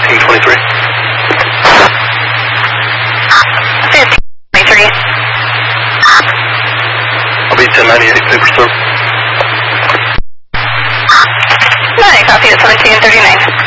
1523. 1523. I'll be 1098, paper serve. 9, copy at 1739.